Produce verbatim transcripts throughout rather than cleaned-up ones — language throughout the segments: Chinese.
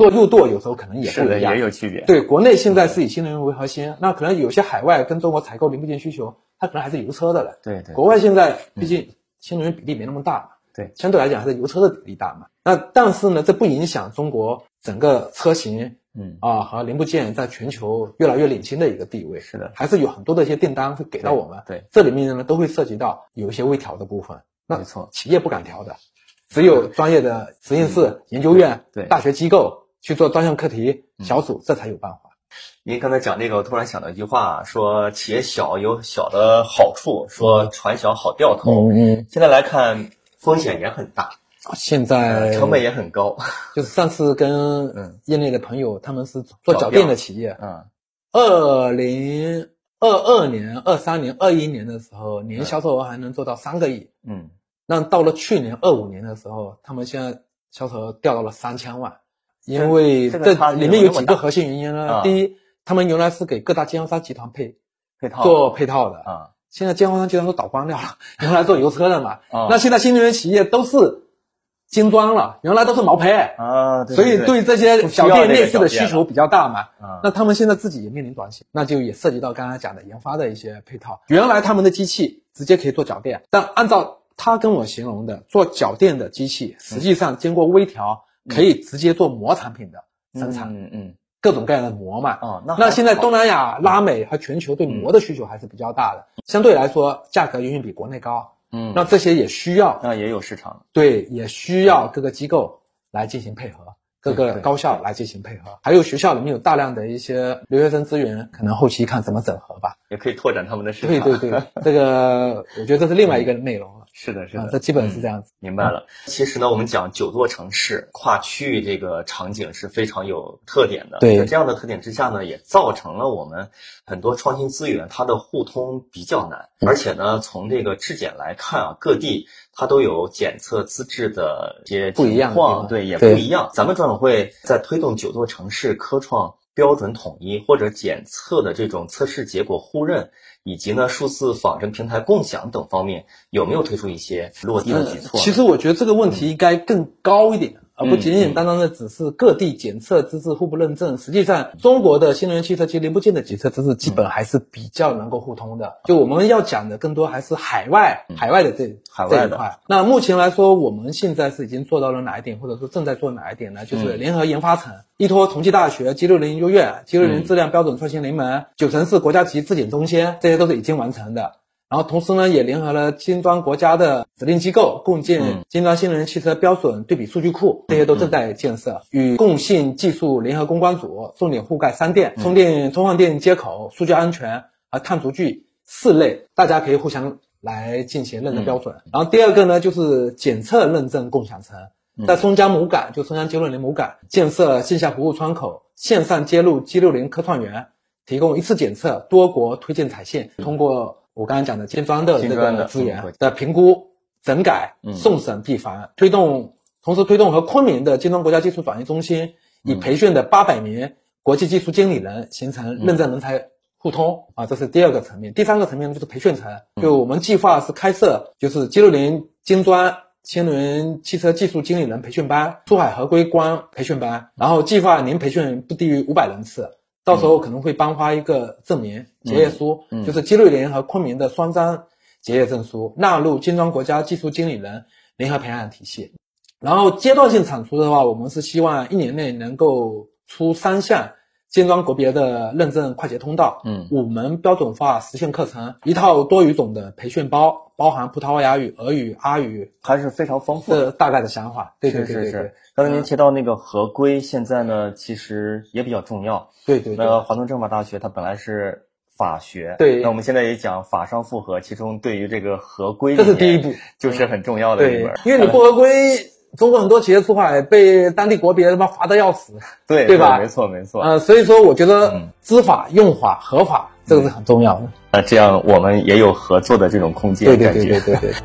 舵右舵有时候可能也不一样， 是的，也有区别。 对，国内现在是以新能源为核心，那可能有些海外跟中国采购零部件需求，它可能还是油车的了。 对对， 国外现在毕竟新能源比例没那么大嘛， 对， 相对来讲还是油车的比例大嘛。那但是呢，这不影响中国整个车型， 嗯啊和零部件在全球越来越领先的一个地位。 是的， 还是有很多的一些订单会给到我们。 对，对这里面呢都会涉及到有一些微调的部分，那没错， 企业不敢调的，只有专业的实验室、嗯、研究院、 对大学机构去做专项课题小组，嗯、这才有办法。 您刚才讲这个，我突然想到一句话，说企业小有小的好处，说船小好掉头。 嗯， 现在来看风险也很大， 现在成本也很高。 就是上次跟业内的朋友，他们是做脚垫的企业， 嗯， 二零二二年、二三年、二一年的时候，年销售额还能做到三个亿。 嗯， 那到了去年二五年的时候，他们现在销售额掉到了三千万。因为这里面有几个核心原因呢。 啊、 第一，他们原来是给各大经销商集团配配套做配套的啊， 现在经销商集团都倒光掉了，原来做油车的嘛。 啊、 那现在新能源企业都是精装了，原来都是毛坯啊，对对对， 所以对这些小店类似的需求比较大嘛。啊、那他们现在自己也面临转型，那就也涉及到刚才讲的研发的一些配套。原来他们的机器直接可以做脚垫，但按照他跟我形容的做脚垫的机器，实际上经过微调，嗯、可以直接做膜产品的生产， 嗯嗯， 各种各样的膜嘛。 哦，那那现在东南亚、拉美和全球对膜的需求还是比较大的，嗯、相对来说价格远远比国内高。 嗯， 那这些也需要， 那也有市场。 对，也需要各个机构来进行配合，各个高校来进行配合，还有学校里面有大量的一些留学生资源，可能后期看怎么整合吧， 也可以拓展他们的市场。 对对对，这个我觉得这是另外一个内容了。 是的，是的， 啊、这基本是这样子、 嗯。明白了。其实呢，我们讲九座城市跨区域这个场景是非常有特点的。 对， 在这样的特点之下呢，也造成了我们很多创新资源它的互通比较难。嗯、而且呢，从这个质检来看啊，各地它都有检测资质的一些情况，对，也不一样。咱们专委会在推动九座城市科创标准统一或者检测的这种测试结果互认，以及呢数字仿真平台共享等方面，有没有推出一些落地的举措、 嗯？其实我觉得这个问题应该更高一点。嗯而不仅仅单单的只是各地检测资质互不认证，实际上中国的新能源汽车及零部件的检测资质基本还是比较能够互通的。就我们要讲的更多还是海外海外的这海外的这一块。那目前来说，我们现在是已经做到了哪一点，或者说正在做哪一点呢？就是联合研发层，依托同济大学、G 六零研究院、G 六零质量标准创新联盟、九城市国家级质检中心，这些都是已经完成的。然后同时呢，也联合了精装国家的指令机构，共建精装新能源汽车标准对比数据库，这些都正在建设。与共信技术联合攻关组，重点覆盖三电、充电充放电接口、数据安全和碳足迹四类，大家可以互相来进行认证标准。然后第二个呢，就是检测认证共享层，在松江母港，就松江 G 六零母港建设线下服务窗口，线上接入 G 六零科创园，提供一次检测、多国推荐采信，通过我刚才讲的精装的这个资源的评估、整改、送审闭环，推动，同时推动和昆明的精装国家技术转移中心以培训的八百名国际技术经理人形成认证人才互通啊，这是第二个层面。第三个层面就是培训层，就我们计划是开设就是 G 六零精装新能源汽车技术经理人培训班、出海合规官培训班，然后计划年培训不低于五百人次。到时候可能会颁发一个证明结业书，嗯嗯、就是 G 六零和昆明的双张结业证书，纳入精装国家技术经理人联合培养体系。然后阶段性产出的话，我们是希望一年内能够出三项精装国别的认证快捷通道，嗯，五门标准化实现课程，一套多语种的培训包，包含葡萄牙语、俄语、阿语， 还是非常丰富的大概的想法。对对对对对。 是是是。刚才您提到那个合规，现在呢其实也比较重要。 对对对。 那华东政法大学它本来是法学， 对。 那我们现在也讲法商复合，其中对于这个合规， 这是第一步， 就是很重要的一门。 因为你不合规。中国很多企业出海被当地国别他妈罚得要死， 对对吧？ 没错没错。 呃，所以说我觉得知法、嗯、用法、合法这个是很重要的。 那、嗯、这样我们也有合作的这种空间， 对对对对对对。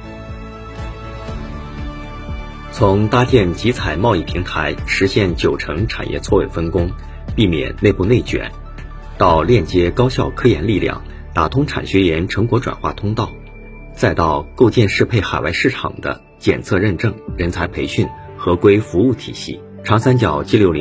从搭建集采贸易平台，实现九成产业错位分工，避免内部内卷，到链接高校科研力量，打通产学研成果转化通道，再到构建适配海外市场的检测认证、人才培训、合规服务体系。长三角 G 六零